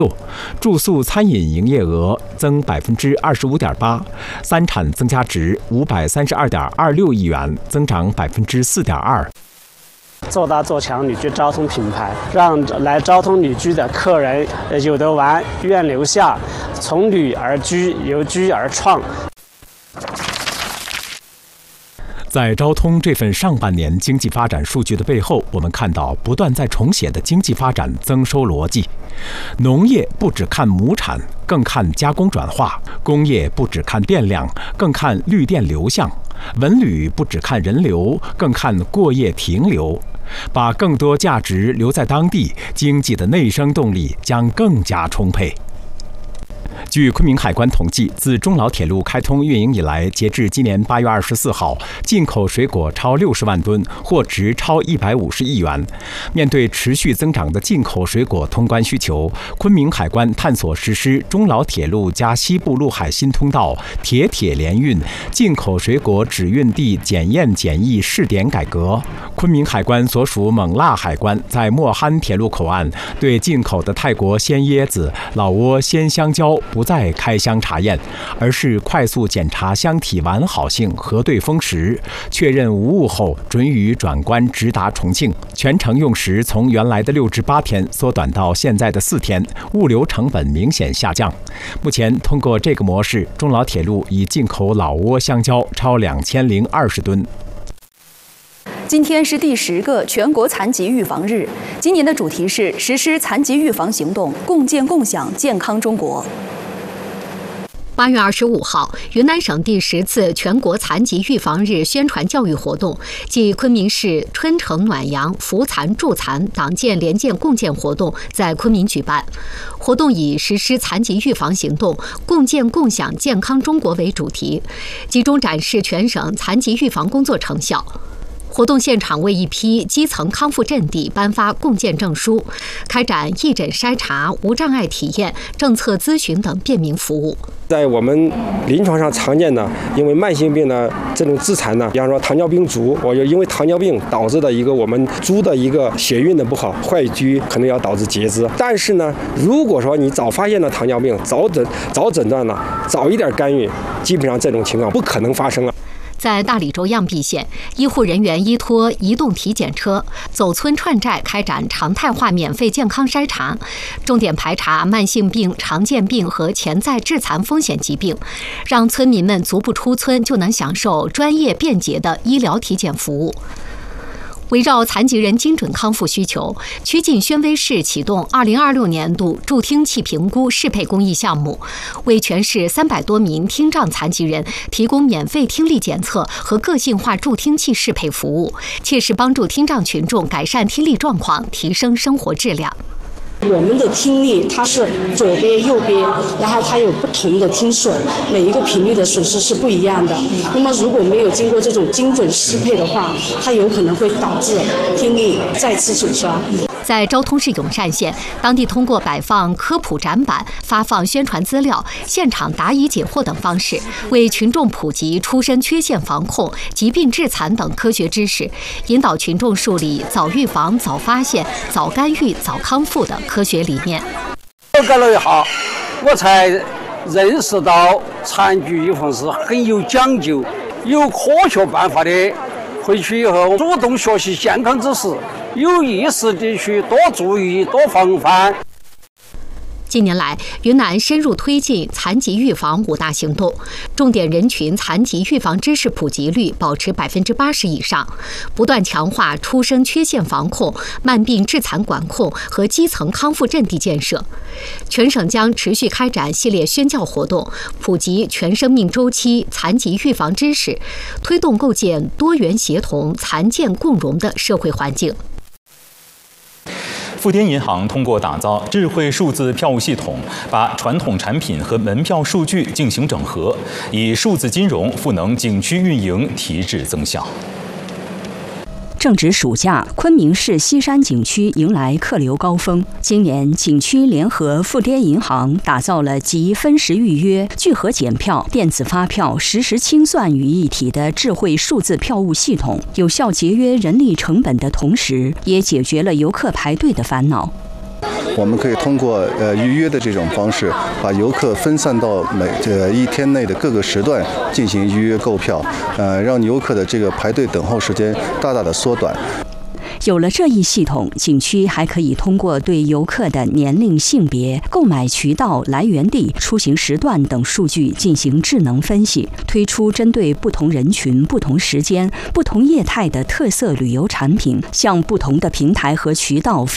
住宿餐饮营业额增25.8%，三产增加值532.26亿元，增长4.2%。 做大做强旅居交通品牌，让来交通旅居的客人有得玩，愿留下，从旅而居，由居而创。 在昭通这份上半年经济发展数据的背后，我们看到不断在重写的经济发展增收逻辑。农业不只看亩产，更看加工转化；工业不只看电量，更看绿电流向；文旅不只看人流，更看过夜停留。把更多价值留在当地，经济的内生动力将更加充沛。据昆明海关统计，自中老铁路开通运营以来，截至今年8月24号，进口水果超60万吨，货值超150亿元。面对持续增长的进口水果通关需求，昆明海关探索实施中老铁路加西部陆海新通道铁联运进口水果止运地检验检疫试点改革。昆明海关所属勐腊海关在莫憨铁路口岸对进口的泰国鲜椰子、老挝鲜香蕉不再开箱查验，而是快速检查箱体完好性，核对封实，确认无误后，准予转关直达重庆。全程用时从原来的6至8天缩短到现在的4天，物流成本明显下降。目前通过这个模式，中老铁路已进口老挝香蕉超2020吨。 今天是第10个全国残疾预防日，今年的主题是实施残疾预防行动，共建共享健康中国。 8月25号，云南省第10次全国残疾预防日宣传教育活动暨昆明市春城暖阳扶残助残党建联建共建活动在昆明举办。活动以实施残疾预防行动，共建共享健康中国为主题，集中展示全省残疾预防工作成效。活动现场为一批基层康复阵地颁发共建证书，开展义诊筛查、无障碍体验、政策咨询等便民服务。 在我们临床上常见的，因为慢性病的这种致残呢，比方说糖尿病足，我就因为糖尿病导致的一个我们猪的一个血运的不好，坏疽可能要导致截肢。但是呢，如果说你早发现了糖尿病，早诊断了，早一点干预，基本上这种情况不可能发生了。 在大理州漾濞县，医护人员依托移动体检车走村串寨开展常态化免费健康筛查，重点排查慢性病、常见病和潜在致残风险疾病，让村民们足不出村就能享受专业便捷的医疗体检服务。围绕残疾人精准康复需求，曲靖宣威市启动2026年度助听器评估适配公益项目，为全市300多名听障残疾人提供免费听力检测和个性化助听器适配服务，切实帮助听障群众改善听力状况，提升生活质量。 我们的听力它是左边右边，然后它有不同的听损，每一个频率的损失是不一样的。那么如果没有经过这种精准适配的话，它有可能会导致听力再次损伤。 在昭通市永善县，当地通过摆放科普展板、发放宣传资料、现场答疑解惑等方式，为群众普及出生缺陷防控、疾病致残等科学知识，引导群众树立早预防、早发现、早干预、早康复的科学理念。 搞了一下，我才认识到残疾预防是很有讲究、有科学办法的。回去以后主动学习健康知识，有意识地去多注意、多防范。 近年来，云南深入推进残疾预防5大行动，重点人群残疾预防知识普及率保持80%以上，不断强化出生缺陷防控、慢病致残管控和基层康复阵地建设。全省将持续开展系列宣教活动，普及全生命周期残疾预防知识，推动构建多元协同、残健共融的社会环境。 富滇银行通过打造智慧数字票务系统，把传统产品和门票数据进行整合，以数字金融赋能景区运营，提质增效。 正值暑假，昆明市西山景区迎来客流高峰。今年，景区联合富滇银行打造了集分时预约、聚合检票、电子发票、实时清算于一体的智慧数字票务系统，有效节约人力成本的同时，也解决了游客排队的烦恼。 我们可以通过预约的这种方式，把游客分散到一天内的各个时段进行预约购票，让游客的这个排队等候时间大大的缩短。 有了这一系统，景区还可以通过对游客的年龄、性别、购买渠道、来源地、出行时段等数据进行智能分析，推出针对不同人群、不同时间、不同业态的特色旅游产品，向不同的平台和渠道